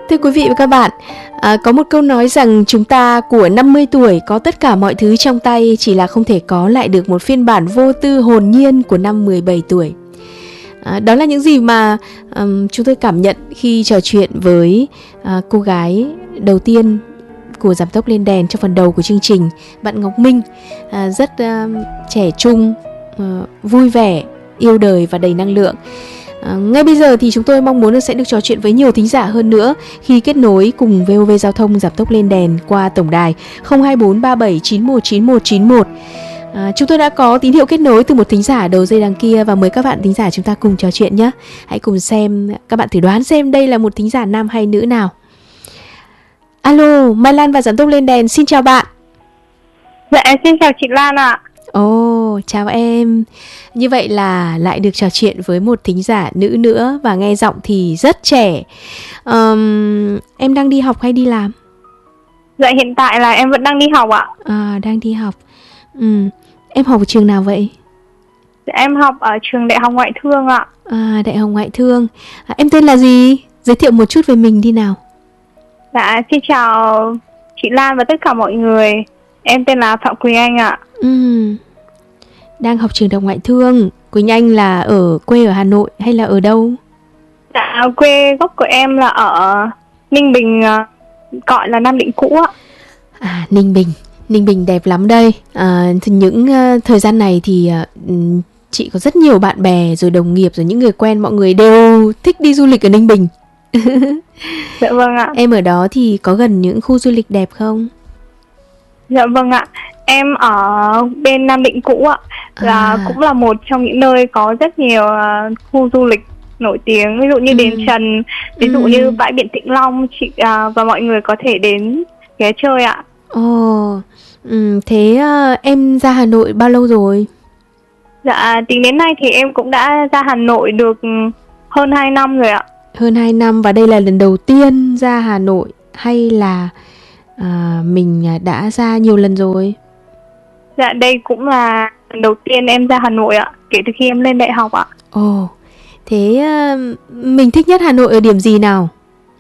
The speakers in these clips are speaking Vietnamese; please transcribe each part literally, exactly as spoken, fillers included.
Thưa quý vị và các bạn, à, có một câu nói rằng chúng ta của năm mươi tuổi có tất cả mọi thứ trong tay, chỉ là không thể có lại được một phiên bản vô tư hồn nhiên của năm mười bảy tuổi. À, đó là những gì mà um, chúng tôi cảm nhận khi trò chuyện với uh, cô gái đầu tiên của Giảm Tốc Lên Đèn trong phần đầu của chương trình, bạn Ngọc Minh, uh, rất uh, trẻ trung, uh, vui vẻ, yêu đời và đầy năng lượng. À, ngay bây giờ thì chúng tôi mong muốn sẽ được trò chuyện với nhiều thính giả hơn nữa khi kết nối cùng vê o vê Giao thông Giảm Tốc Lên Đèn qua tổng đài không hai bốn ba bảy chín một chín một chín một. À, chúng tôi đã có tín hiệu kết nối từ một thính giả đầu dây đằng kia và mời các bạn thính giả chúng ta cùng trò chuyện nhé. Hãy cùng xem, các bạn thử đoán xem đây là một thính giả nam hay nữ nào. Alo, Mai Lan và Giảm Tốc Lên Đèn, xin chào bạn. Dạ, em xin chào chị Lan ạ. Ồ, oh, chào em. Như vậy là lại được trò chuyện với một thính giả nữ nữa và nghe giọng thì rất trẻ. um, Em đang đi học hay đi làm? Dạ, hiện tại là em vẫn đang đi học ạ. À, đang đi học. ừ. Em học ở trường nào vậy? Dạ, em học ở trường Đại học Ngoại thương ạ. À, Đại học Ngoại thương. à, Em tên là gì? Giới thiệu một chút về mình đi nào. Dạ, xin chào chị Lan và tất cả mọi người. Em tên là Phạm Quỳnh Anh ạ. ừ. Đang học trường Đại học Ngoại thương. Quỳnh Anh là ở quê ở Hà Nội hay là ở đâu? Dạ, quê gốc của em là ở Ninh Bình, gọi là Nam Định cũ ạ. À, Ninh Bình. Ninh Bình đẹp lắm đây. à, Những uh, thời gian này thì uh, chị có rất nhiều bạn bè rồi đồng nghiệp rồi những người quen, mọi người đều thích đi du lịch ở Ninh Bình. Dạ vâng ạ. Em ở đó thì có gần những khu du lịch đẹp không? Dạ vâng ạ. Em ở bên Nam Định cũ ạ, là à. cũng là một trong những nơi có rất nhiều uh, khu du lịch nổi tiếng, ví dụ như ừ. đền Trần, ví dụ ừ. như bãi biển Tĩnh Long, chị uh, và mọi người có thể đến ghé chơi ạ. Ồ, ừ, thế uh, em ra Hà Nội bao lâu rồi? Dạ, tính đến nay thì em cũng đã ra Hà Nội được hơn hai năm rồi ạ. Hơn hai năm, và đây là lần đầu tiên ra Hà Nội hay là à, mình đã ra nhiều lần rồi? Dạ, đây cũng là lần đầu tiên em ra Hà Nội ạ, kể từ khi em lên đại học ạ. Ồ, thế uh, mình thích nhất Hà Nội ở điểm gì nào?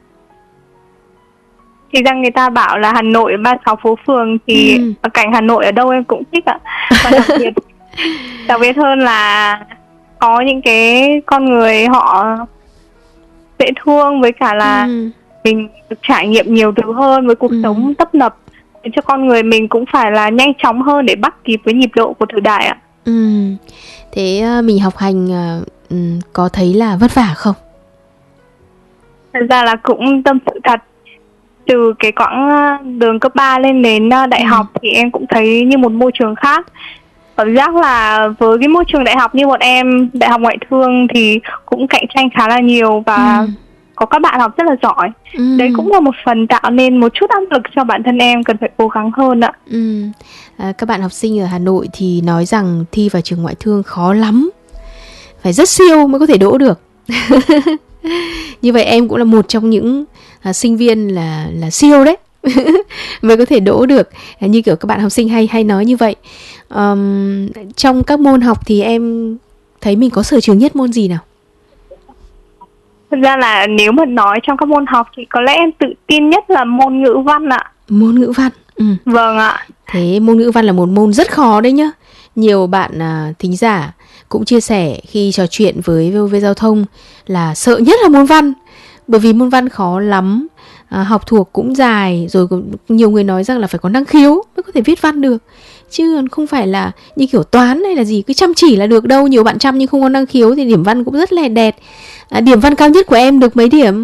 Thì rằng người ta bảo là Hà Nội ba mươi sáu phố phường thì ừ. ở cảnh Hà Nội ở đâu em cũng thích ạ. Và đặc biệt đặc biệt hơn là có những cái con người họ dễ thương, với cả là ừ. mình được trải nghiệm nhiều thứ hơn với cuộc ừ. sống tấp nập, để cho con người mình cũng phải là nhanh chóng hơn để bắt kịp với nhịp độ của thời đại ạ. Ừ. Thế uh, mình học hành uh, um, có thấy là vất vả không? Thật ra là cũng tâm sự thật. Từ cái quãng đường cấp ba lên đến đại ừ. học thì em cũng thấy như một môi trường khác. Cảm giác là với cái môi trường đại học như bọn em, Đại học Ngoại thương thì cũng cạnh tranh khá là nhiều và ừ. có các bạn học rất là giỏi. ừ. Đấy cũng là một phần tạo nên một chút áp lực cho bản thân em cần phải cố gắng hơn ạ. ừ. à, Các bạn học sinh ở Hà Nội thì nói rằng thi vào trường ngoại thương khó lắm, phải rất siêu mới có thể đỗ được. Như vậy em cũng là một trong những à, sinh viên là là siêu đấy mới có thể đỗ được, à, như kiểu các bạn học sinh hay hay nói như vậy. Um, trong các môn học thì em thấy mình có sở trường nhất môn gì nào? Thực ra là nếu mà nói trong các môn học thì có lẽ em tự tin nhất là môn ngữ văn ạ. Môn ngữ văn. ừ. Vâng ạ. Thế môn ngữ văn là một môn rất khó đấy nhá. Nhiều bạn à, thính giả cũng chia sẻ khi trò chuyện với vê o vê Giao thông là sợ nhất là môn văn, bởi vì môn văn khó lắm, à, học thuộc cũng dài, rồi nhiều người nói rằng là phải có năng khiếu mới có thể viết văn được, chứ không phải là như kiểu toán hay là gì cứ chăm chỉ là được đâu. Nhiều bạn chăm nhưng không có năng khiếu thì điểm văn cũng rất lè đẹt. à, Điểm văn cao nhất của em được mấy điểm?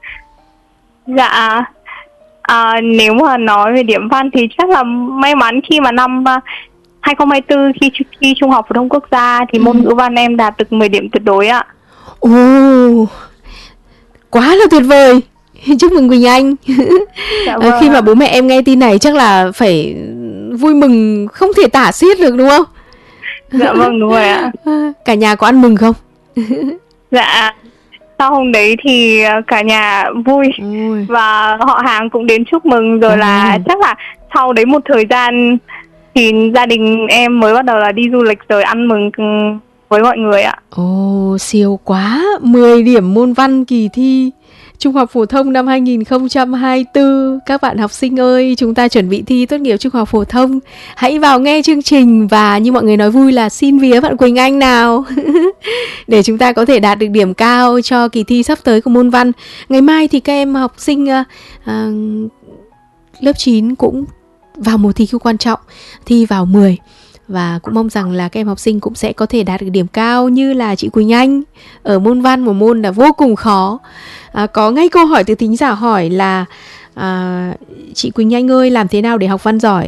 Dạ, à, nếu mà nói về điểm văn thì chắc là may mắn khi mà năm hai không hai tư khi thi Trung học phổ thông quốc gia thì ừ. môn ngữ văn em đạt được mười điểm tuyệt đối ạ. Ồ, quá là tuyệt vời. Chúc mừng Quỳnh Anh. Dạ vâng. Khi mà bố mẹ em nghe tin này chắc là phải vui mừng không thể tả xiết được đúng không? Dạ vâng, đúng rồi ạ. Cả nhà có ăn mừng không? Dạ, sau hôm đấy thì cả nhà vui. Ôi. Và họ hàng cũng đến chúc mừng rồi. Ôi. Là chắc là sau đấy một thời gian thì gia đình em mới bắt đầu là đi du lịch rồi ăn mừng với mọi người ạ. Ồ, siêu quá, mười điểm môn văn kỳ thi Trung học phổ thông năm hai nghìn không trăm hai mươi tư. Các bạn học sinh ơi, chúng ta chuẩn bị thi tốt nghiệp trung học phổ thông. Hãy vào nghe chương trình và như mọi người nói vui là xin vía bạn Quỳnh Anh nào. Để chúng ta có thể đạt được điểm cao cho kỳ thi sắp tới của môn văn. Ngày mai thì các em học sinh uh, uh, lớp chín cũng vào một thi quan trọng, thi vào mười. Và cũng mong rằng là các em học sinh cũng sẽ có thể đạt được điểm cao như là chị Quỳnh Anh ở môn văn, một môn là vô cùng khó. À, có ngay câu hỏi từ thính giả hỏi là à, chị Quỳnh Anh ơi, làm thế nào để học văn giỏi?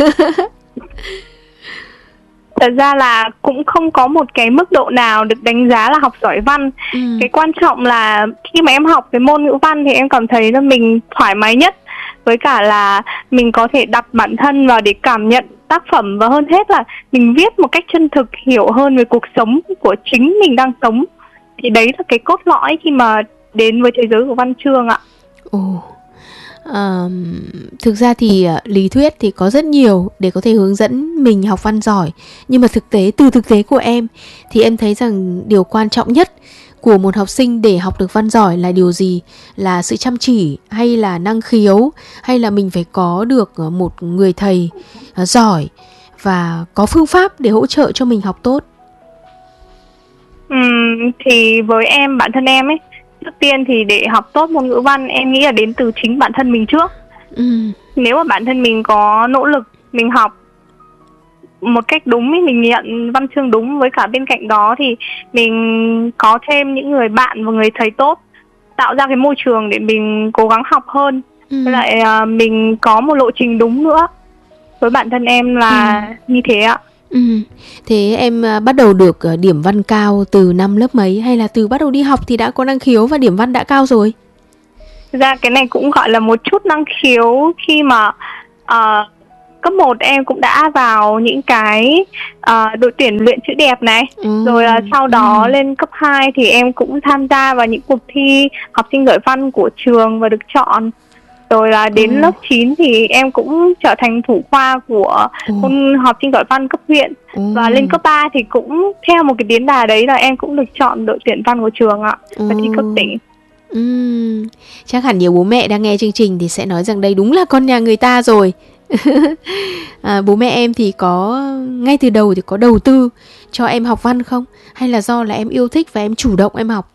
Thật ra là cũng không có một cái mức độ nào được đánh giá là học giỏi văn. ừ. Cái quan trọng là khi mà em học cái môn ngữ văn thì em cảm thấy là mình thoải mái nhất, với cả là mình có thể đặt bản thân vào để cảm nhận tác phẩm, và hơn hết là mình viết một cách chân thực, hiểu hơn về cuộc sống của chính mình đang sống. Thì đấy là cái cốt lõi khi mà đến với thế giới của văn chương ạ. Ồ, à, thực ra thì lý thuyết thì có rất nhiều để có thể hướng dẫn mình học văn giỏi. Nhưng mà thực tế, từ thực tế của em thì em thấy rằng điều quan trọng nhất của một học sinh để học được văn giỏi là điều gì? Là sự chăm chỉ, hay là năng khiếu, hay là mình phải có được một người thầy giỏi và có phương pháp để hỗ trợ cho mình học tốt? Uhm, thì với em, bản thân em ấy, trước tiên thì để học tốt môn ngữ văn em nghĩ là đến từ chính bản thân mình trước. ừ. Nếu mà bản thân mình có nỗ lực, mình học một cách đúng ấy, mình nhận văn chương đúng, với cả bên cạnh đó thì mình có thêm những người bạn và người thầy tốt, tạo ra cái môi trường để mình cố gắng học hơn. ừ. Với lại uh, mình có một lộ trình đúng nữa. Với bản thân em là ừ. như thế ạ. Ừ. Thế em bắt đầu được điểm văn cao từ năm lớp mấy, hay là từ bắt đầu đi học thì đã có năng khiếu và điểm văn đã cao rồi? Thực ra cái này cũng gọi là một chút năng khiếu. Khi mà uh, cấp một em cũng đã vào những cái uh, đội tuyển luyện chữ đẹp này. ừ. Rồi uh, sau đó ừ. lên cấp hai thì em cũng tham gia vào những cuộc thi học sinh giỏi văn của trường và được chọn. Rồi là đến ừ. lớp chín thì em cũng trở thành thủ khoa của ừ. môn học sinh giỏi văn cấp huyện. ừ. Và lên cấp ba thì cũng theo một cái tiến đà đấy là em cũng được chọn đội tuyển văn của trường ạ. ừ. Và thi cấp tỉnh. ừ. Chắc hẳn nhiều bố mẹ đang nghe chương trình thì sẽ nói rằng đây đúng là con nhà người ta rồi. à, bố mẹ em thì có ngay từ đầu thì có đầu tư cho em học văn không? Hay là do là em yêu thích và em chủ động em học?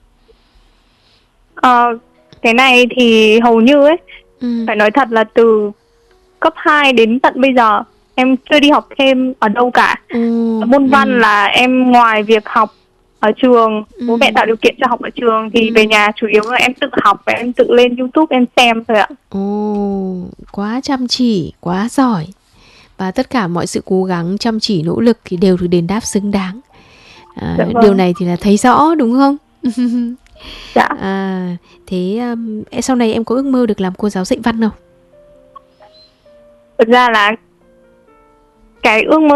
Ờ... Cái này thì hầu như ấy, ừ. phải nói thật là từ cấp hai đến tận bây giờ em chưa đi học thêm ở đâu cả. ừ. Môn văn ừ. là em ngoài việc học ở trường, ừ. bố mẹ tạo điều kiện cho học ở trường, thì ừ. về nhà chủ yếu là em tự học và em tự lên YouTube em xem thôi ạ. Ồ, quá chăm chỉ, quá giỏi. Và tất cả mọi sự cố gắng, chăm chỉ, nỗ lực thì đều được đền đáp xứng đáng. à, dạ vâng. Điều này thì là thấy rõ đúng không? Dạ. À, thế um, sau này em có ước mơ được làm cô giáo dạy văn không? Thực ra là cái ước mơ